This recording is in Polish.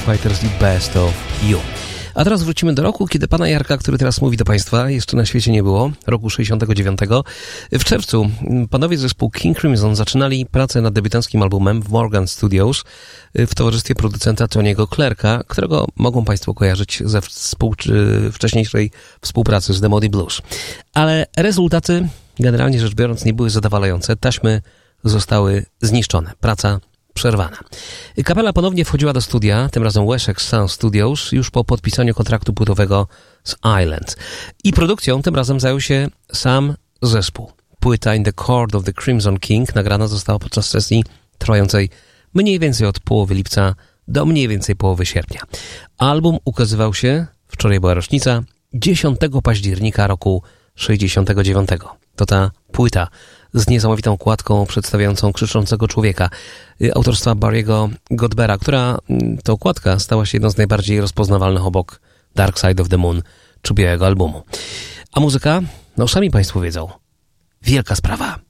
Fighters i Best of You. A teraz wrócimy do roku, kiedy pana Jarka, który teraz mówi do państwa, jeszcze na świecie nie było, roku 69. W czerwcu panowie z zespołu King Crimson zaczynali pracę nad debiutanckim albumem w Morgan Studios w towarzystwie producenta Tony'ego Clarka, którego mogą państwo kojarzyć ze wcześniejszej współpracy z The Moody Blues. Ale rezultaty, generalnie rzecz biorąc, nie były zadowalające. Taśmy zostały zniszczone. Praca przerwana. Kapela ponownie wchodziła do studia, tym razem Wessex Sound Studios, już po podpisaniu kontraktu płytowego z Island. I produkcją tym razem zajął się sam zespół. Płyta In the Court of the Crimson King nagrana została podczas sesji trwającej mniej więcej od połowy lipca do mniej więcej połowy sierpnia. Album ukazywał się, wczoraj była rocznica, 10 października roku 69. To ta płyta z niesamowitą okładką przedstawiającą krzyczącego człowieka autorstwa Barry'ego Goldbera, która to okładka stała się jedną z najbardziej rozpoznawalnych obok Dark Side of the Moon czy Białego Albumu. A muzyka? No sami państwo wiedzą. Wielka sprawa.